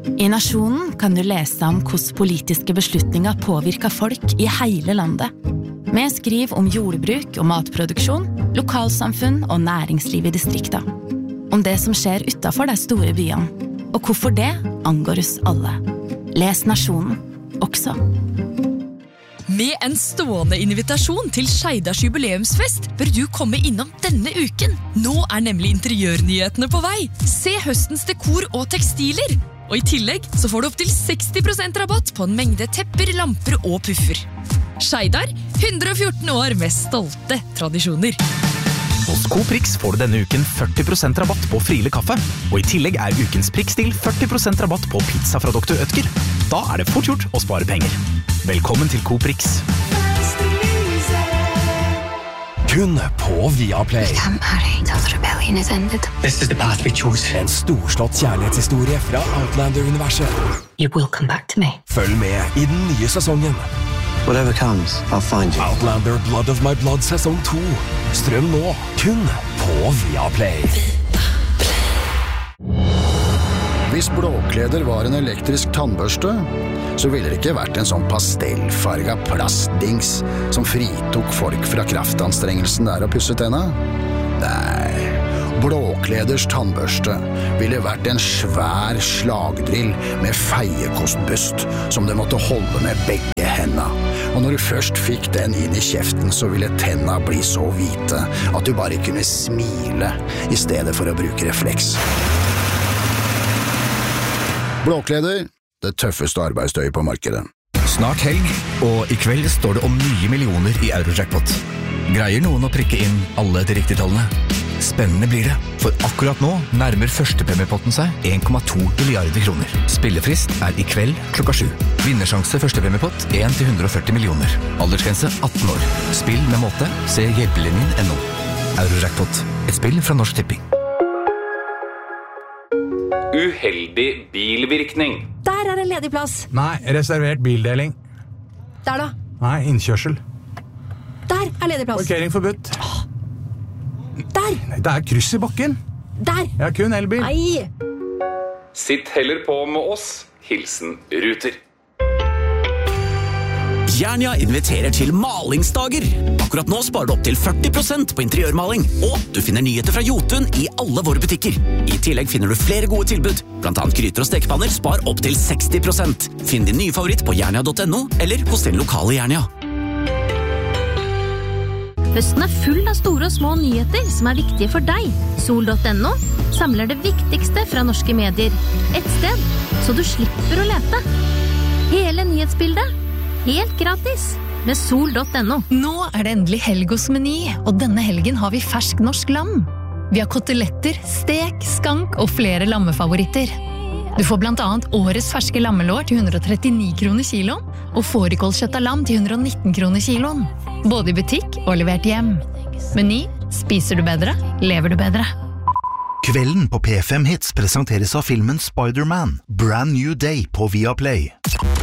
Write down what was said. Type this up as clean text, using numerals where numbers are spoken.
I Nasjonen kan du lese om hvordan politiske beslutninger påvirker folk i hele landet. Vi skriver om jordbruk og matproduksjon, lokalsamfunn og næringsliv i distrikta. Om det som skjer utenfor de store byene, og hvorfor det angår oss alle. Les Nasjonen, også. Med en stående invitasjon til Skeidars jubileumsfest bør du komme innom denne uken. Nå nemlig interiørnyhetene på vei. Se høstens dekor og tekstiler. Og i tillegg så får du opp til 60% rabatt på en mengde tepper, lamper og puffer. Skeidar, 114 år med stolte tradisjoner. Hos Coprix får du denne uken 40% rabatt på Friele kaffe, og i tillegg ukens prikkstil 40% rabatt på pizza fra Dr. Ødger. Da det fort gjort å spare penger. Velkommen til Coprix. Kun på Viaplay. Become Harry until the rebellion is ended. This is the path we chose. En storslått kjærlighetshistorie fra Outlander-universet. You will come back to me. Følg med i den nye sesongen. Whatever comes, I'll find you. Outlander Blood of My Blood sesong 2. Strøm nå, kun på Viaplay. Hvis blåkleder var en elektrisk tannbørste, så ville det ikke vært en sånn pastellfarga plastdings som fritok folk fra kraftanstrengelsen der å pusse tenna. Nei, blåkleders tannbørste ville vært en svær slagdrill med feiekostbust som det måtte holde med begge hendene. Og når du først fikk den inn i kjeften, så ville tenna bli så hvite at du bare kunne smile i stedet for å bruke refleks. Blåkleder, det tøffeste arbeidstøyet på markedet. Snart helg, og i kveld står det om nye millioner i Eurojackpot. Greier noen å prikke inn alle de riktige tallene? Spennende blir det, for akkurat nå nærmer førstepremiepotten seg 1,2 milliarder kroner. Spillefrist i kveld klokka 7. Vinnersjanse førstepremiepott 1-140 millioner. Aldersgrense 18 år. Spill med måte, se hjelpelinjen.no. Eurojackpot, et spill fra Norsk Tipping. Uheldig bilvirkning. Der en ledig plass. Nei, reservert bildeling. Der da? Nei, innkjørsel. Der ledig plass. Parkering forbudt. Der! Det kryss i bakken. Der! Jeg har kun elbil. Nei! Sitt heller på med oss. Hilsen Ruter. Jernia inviterer til malingsdager. Akkurat nå sparer du opp til 40% på interiørmaling, og du finner nyheter fra Jotun i alle våre butikker. I tillegg finner du flere gode tilbud, blant annet gryter og stekepanner spar opp til 60%. Finn din nye favoritt på jernia.no, eller hos din lokale Jernia. Høsten full av store og små nyheter som viktige for deg. Sol.no samler det viktigste fra norske medier. Et sted, så du slipper å lete. Hele nyhetsbildet, helt gratis, med Sol.no. Nå det endelig helg hos Meny, og denne helgen har vi fersk norsk lam. Vi har koteletter, stek, skank og flere lammefavoritter. Du får blant annet årets ferske lammelår til 139 kroner kiloen, og fårikålkjøtt av lam til 119 kroner kiloen. Både i butikk og levert hjem. Meny, spiser du bedre, lever du bedre. Kvelden på P5 Hits presenteres av filmen Spider-Man, Brand New Day på Viaplay.